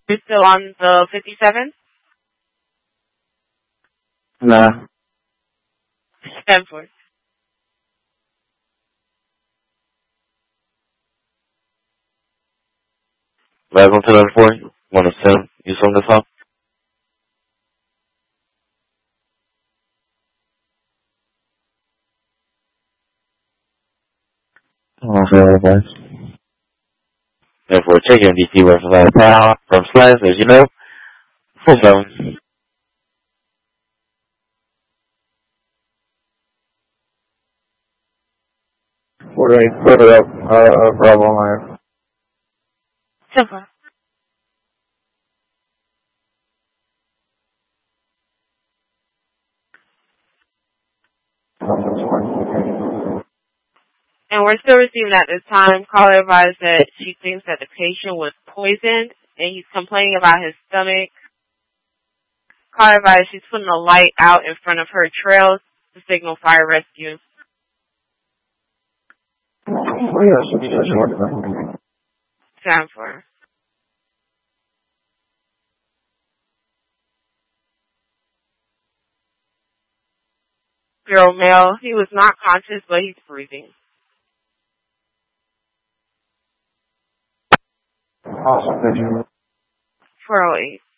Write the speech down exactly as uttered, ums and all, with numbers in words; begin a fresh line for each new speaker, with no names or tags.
You're still on the fifty-seven?
Nah.
ten four.
Welcome to the four. Want to send you some of this up? Oh, okay. Therefore, checking D C versus last power from Slash, as you know. Full seven. Four eight, put it up. Uh, uh, Bravo line.
ten four. And we're still receiving at this time. Caller advised that she thinks that the patient was poisoned and he's complaining about his stomach. Caller advised she's putting a light out in front of her trail to signal fire rescue.
Oh, yes.
Time for. Girl male. He was not conscious, but he's breathing.
Awesome.
four oh eight.